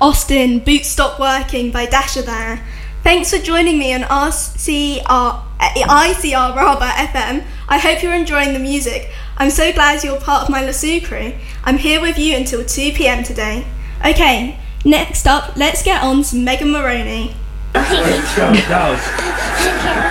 Austin, Boots Stop Working by Dasher there. Thanks for joining me on ICR FM. I hope you're enjoying the music. I'm so glad you're part of my Lasso crew. I'm here with you until 2 p.m. today. Okay, next up, let's get on to Megan Moroney.